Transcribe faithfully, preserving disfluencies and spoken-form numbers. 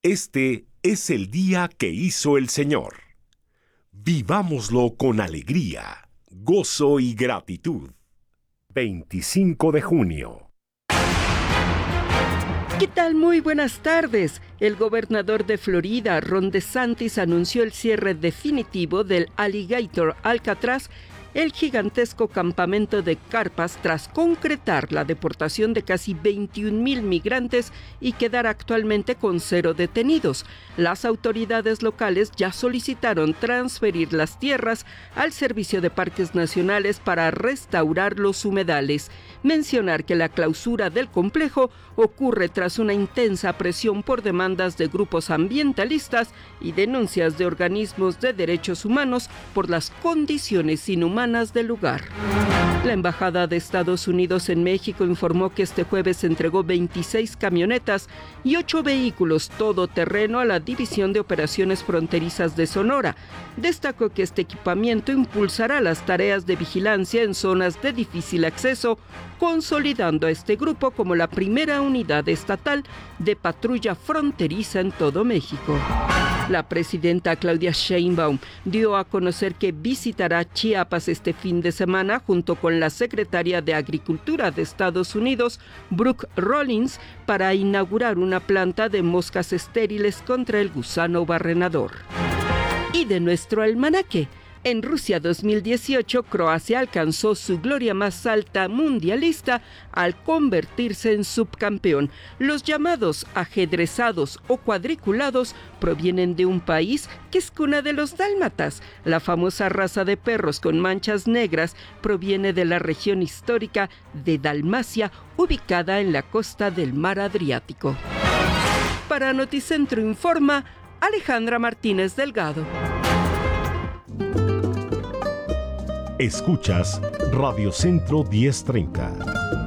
Este es el día que hizo el Señor. Vivámoslo con alegría, gozo y gratitud. veinticinco de junio. ¿Qué tal? Muy buenas tardes. El gobernador de Florida, Ron DeSantis, anunció el cierre definitivo del Alligator Alcatraz, el gigantesco campamento de carpas, tras concretar la deportación de casi veintiún mil migrantes y quedar actualmente con cero detenidos. Las autoridades locales ya solicitaron transferir las tierras al Servicio de Parques Nacionales para restaurar los humedales. Mencionar que la clausura del complejo ocurre tras una intensa presión por demandas de grupos ambientalistas y denuncias de organismos de derechos humanos por las condiciones inhumanas del lugar. La Embajada de Estados Unidos en México informó que este jueves entregó veintiséis camionetas y ocho vehículos todoterreno a la División de Operaciones Fronterizas de Sonora. Destacó que este equipamiento impulsará las tareas de vigilancia en zonas de difícil acceso, consolidando a este grupo como la primera unidad estatal de patrulla fronteriza en todo México. La presidenta Claudia Sheinbaum dio a conocer que visitará Chiapas este fin de semana junto con la secretaria de Agricultura de Estados Unidos, Brooke Rollins, para inaugurar una planta de moscas estériles contra el gusano barrenador. Y de nuestro almanaque. En Rusia dos mil dieciocho, Croacia alcanzó su gloria más alta mundialista al convertirse en subcampeón. Los llamados ajedrezados o cuadriculados provienen de un país que es cuna de los dálmatas. La famosa raza de perros con manchas negras proviene de la región histórica de Dalmacia, ubicada en la costa del mar Adriático. Para Noticentro Informa, Alejandra Martínez Delgado. Escuchas Radio Centro diez treinta.